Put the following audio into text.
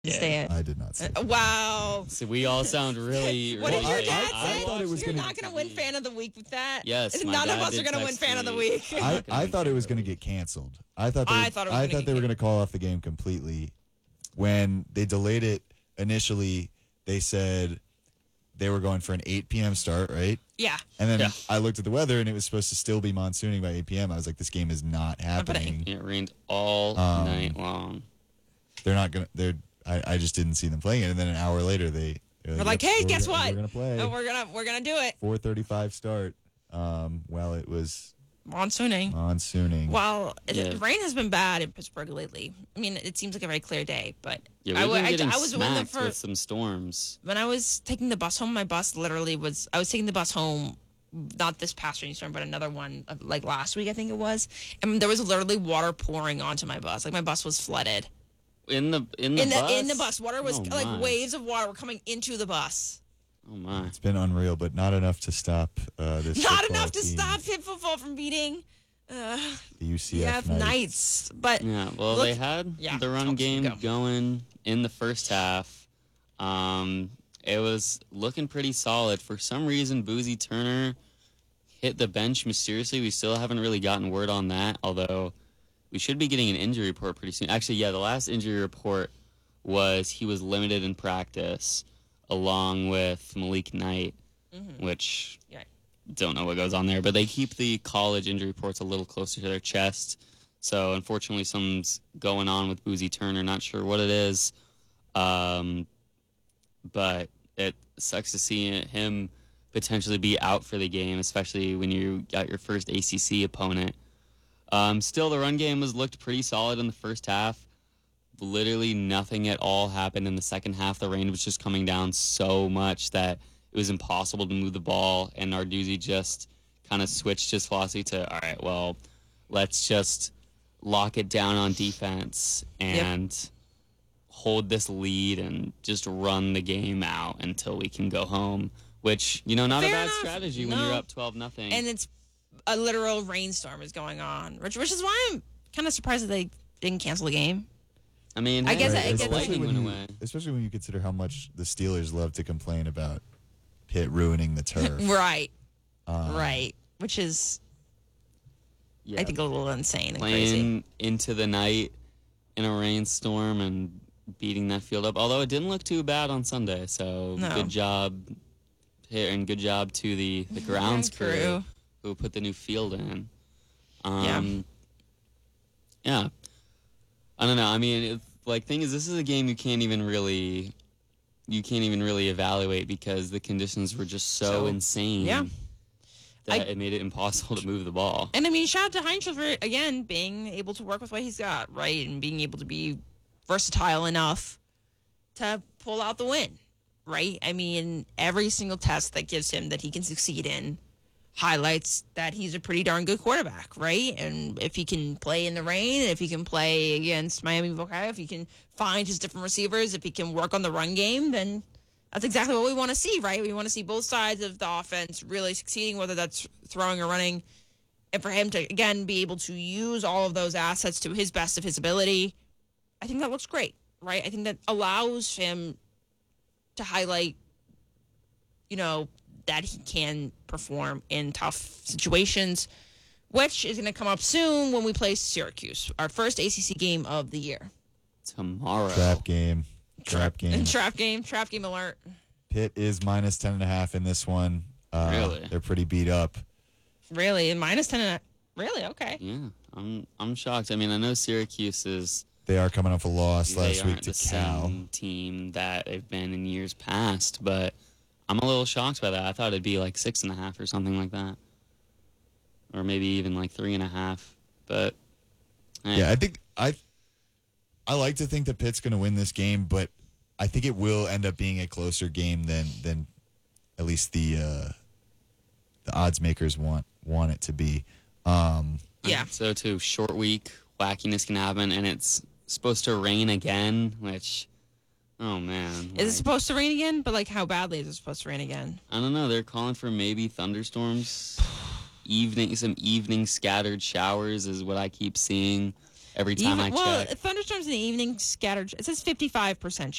Say it. I did not say that. Wow. So we all sound really. What did your dad I say? thought it was You're gonna- not going to win fan of the week with that. Yes, my None of dad us are did going to win text fan of the me. week. I thought it was going to get canceled. I thought they were going to call off the game completely. When they delayed it initially, they said they were going for an 8 p.m. start, right? Yeah. And then Yeah. I looked at the weather, and it was supposed to still be monsooning by 8 p.m. I was like, this game is not happening. It rained all night long. They're not going to. I just didn't see them playing it. And then an hour later, they're like, hey, guess what? We're going to play. Oh, we're gonna do it. 4:35 start. Well, it was monsooning. Well, Yeah. rain has been bad in Pittsburgh lately. I mean, it seems like a very clear day, but Yeah, we've been getting I was smacked with some storms. when I was taking the bus home. My bus literally was. I was taking the bus home, not this past rainstorm, but another one like last week, I think it was. And there was literally water pouring onto my bus. Like my bus was flooded. In the bus, water was Oh, my. waves of water were coming into the bus. Oh my! It's been unreal, but not enough to stop this. Not football enough to team, stop Pitt football from beating the UCF Knights. But Yeah, well, look- they had yeah, the run go. game going in the first half. It was looking pretty solid. For some reason, Boozy Turner hit the bench mysteriously. We still haven't really gotten word on that, although we should be getting an injury report pretty soon. Actually, yeah, the last injury report was he was limited in practice along with Malik Knight, which Yeah. don't know what goes on there, but they keep the college injury reports a little closer to their chest. So unfortunately, something's going on with Boozy Turner. Not sure what it is, but it sucks to see him potentially be out for the game, especially when you got your first ACC opponent. Still, the run game looked pretty solid in the first half. Literally nothing at all happened in the second half. The rain was just coming down so much that it was impossible to move the ball, and Narduzzi just kind of switched his philosophy to, all right, well, let's just lock it down on defense and hold this lead and just run the game out until we can go home, which, not Fair a bad enough. strategy when No. you're up 12-0. and it's a literal rainstorm is going on, which is why I'm kind of surprised that they didn't cancel the game. I mean, I guess hey, I the get it. lightning went away. especially when you consider how much the Steelers love to complain about Pitt ruining the turf. Right. Right. Which is, Yeah. I think, a little insane and crazy. Playing into the night in a rainstorm and beating that field up. Although it didn't look too bad on Sunday, so No. good job here and good job to the grounds crew who put the new field in. Yeah. I don't know. I mean, thing is, this is a game you can't even really evaluate because the conditions were just so insane. Yeah. That it made it impossible to move the ball. And I mean, shout out to Heinzel for, again, being able to work with what he's got, right? And being able to be versatile enough to pull out the win, right? I mean, every single test that gives him that he can succeed in highlights that he's a pretty darn good quarterback, right? And if he can play in the rain, if he can play against Miami Buckeye, if he can find his different receivers, if he can work on the run game, then that's exactly what we want to see, right? We want to see both sides of the offense really succeeding, whether that's throwing or running. And for him to, again, be able to use all of those assets to his best of his ability, I think that looks great, right? I think that allows him to highlight, that he can perform in tough situations, which is going to come up soon when we play Syracuse, our first ACC game of the year. Tomorrow. Trap game. Trap game alert. Pitt is -10.5 in this one. Really? They're pretty beat up. Really? And -10. Really? Okay. Yeah, I'm shocked. I mean, I know Syracuse is They are coming off a loss they last week aren't to the Cal. same team that they've been in years past, but I'm a little shocked by that. I thought it'd be like 6.5 or something like that, or maybe even like 3.5. But Yeah, I think I like to think that Pitt's going to win this game, but I think it will end up being a closer game than at least the odds makers want it to be. Yeah. So too, short week, wackiness can happen, and it's supposed to rain again, which, oh man. Is it supposed to rain again? But how badly is it supposed to rain again? I don't know. They're calling for maybe thunderstorms, some evening scattered showers is what I keep seeing. every time I Well, check. thunderstorms in the evening scattered. It says 55%